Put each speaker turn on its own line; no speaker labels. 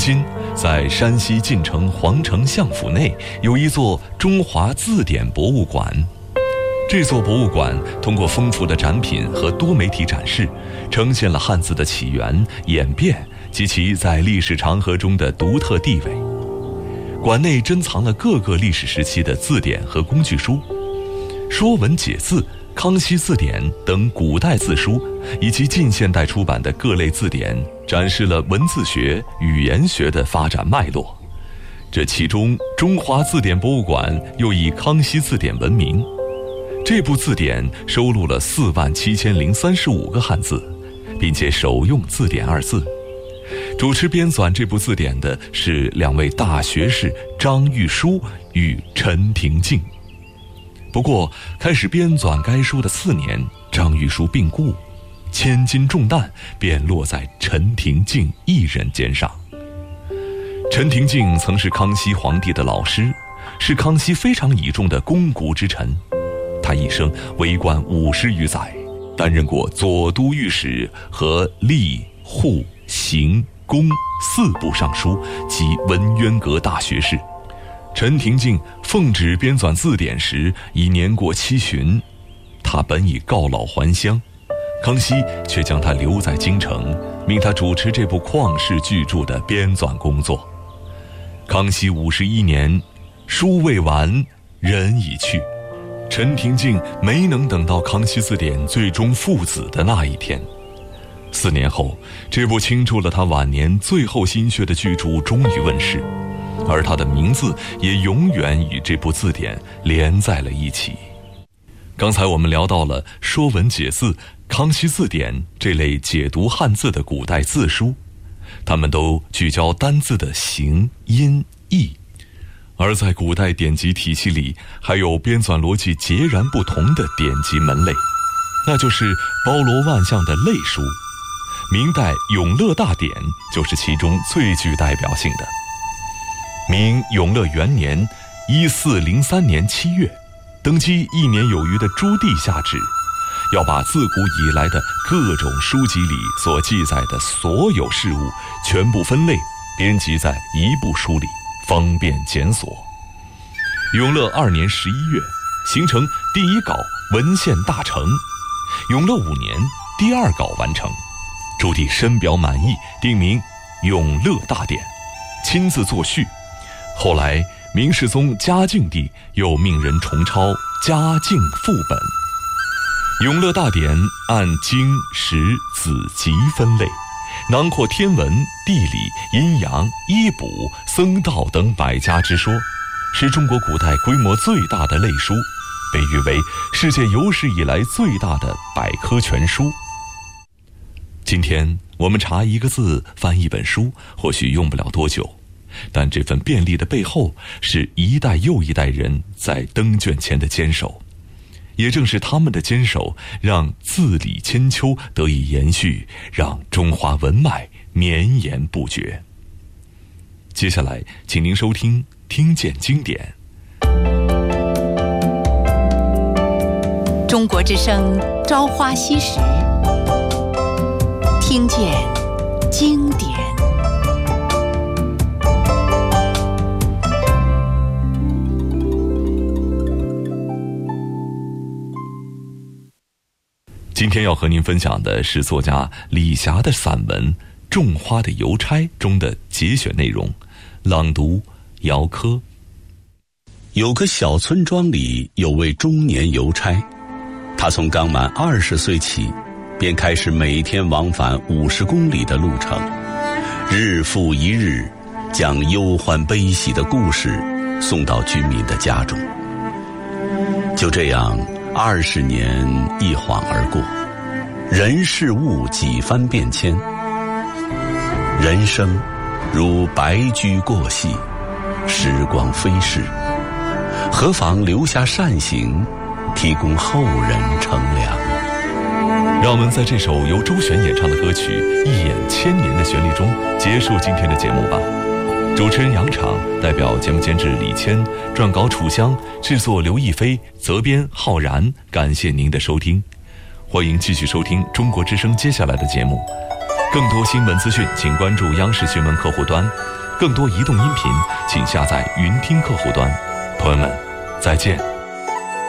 今在山西晋城皇城相府内有一座中华字典博物馆。这座博物馆通过丰富的展品和多媒体展示，呈现了汉字的起源、演变及其在历史长河中的独特地位。馆内珍藏了各个历史时期的字典和工具书，《说文解字》、《康熙字典》等古代字书，以及近现代出版的各类字典，展示了文字学、语言学的发展脉络。这其中，中华字典博物馆又以康熙字典闻名。这部字典收录了47035个汉字，并且首用字典二字。主持编纂这部字典的是2位大学士张玉书与陈廷敬。不过，开始编纂该书的4年，张玉书病故，千斤重担便落在陈廷敬一人肩上。陈廷敬曾是康熙皇帝的老师，是康熙非常倚重的肱骨之臣。他一生为官50余载，担任过左都御史和吏、户、刑、工4部尚书及文渊阁大学士。陈廷敬奉旨编纂字典时已年过70旬，他本已告老还乡，康熙却将他留在京城，命他主持这部旷世巨著的编纂工作。康熙51年，书未完，人已去。陈廷敬没能等到康熙字典最终父子的那一天。4年后，这部倾注了他晚年最后心血的巨著终于问世，而他的名字也永远与这部字典连在了一起。刚才我们聊到了《说文解字》、《康熙字典》这类解读汉字的古代字书，它们都聚焦单字的形、音、义。而在古代典籍体系里，还有编纂逻辑截然不同的典籍门类，那就是包罗万象的类书。明代《永乐大典》就是其中最具代表性的。明永乐元年1403年7月，登基1年有余的朱棣下旨，要把自古以来的各种书籍里所记载的所有事物全部分类编辑在一部书里，方便检索。永乐2年11月，形成第1稿文献大成。永乐5年，第2稿完成。朱棣深表满意，定名《永乐大典》，亲自作序。后来明世宗嘉靖帝又命人重抄《嘉靖副本》。永乐大典按经、史、子集分类，囊括天文、地理、阴阳、医卜、僧道等百家之说，是中国古代规模最大的类书，被誉为世界有史以来最大的百科全书。今天我们查一个字翻一本书，或许用不了多久，但这份便利的背后，是一代又一代人在登卷前的坚守。也正是他们的坚守，让字里千秋得以延续，让中华文脉绵延不绝。接下来请您收听听见经典。
中国之声朝花夕拾，听见经典。
今天要和您分享的是作家李霞的散文《种花的邮差》中的节选内容，朗读姚科。
有个小村庄里有位中年邮差，他从刚满20岁起，便开始每天往返50公里的路程，日复一日，将忧欢悲喜的故事送到居民的家中。就这样20年一晃而过，人事物几番变迁，人生如白驹过隙，时光飞逝，何妨留下善行，提供后人乘凉。
让我们在这首由周璇演唱的歌曲《一眼千年》的旋律中结束今天的节目吧。主持人杨昶，代表节目监制李谦，撰稿楚香，制作刘亦菲，责编浩然。感谢您的收听，欢迎继续收听中国之声接下来的节目。 更多新闻资讯，请关注央视新闻客户端；更多移动音频，请下载云听客户端。朋友们，再见。